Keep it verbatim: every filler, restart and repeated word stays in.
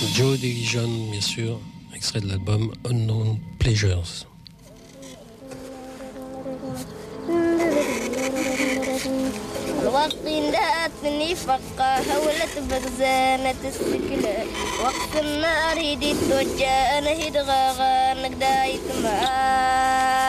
Joe Division, bien sûr, extrait de l'album Unknown Pleasures. الوقت داتني فقا هولت بغزانة السكلة وقت النار هديت وجانا هدغاغا نقدايت معاه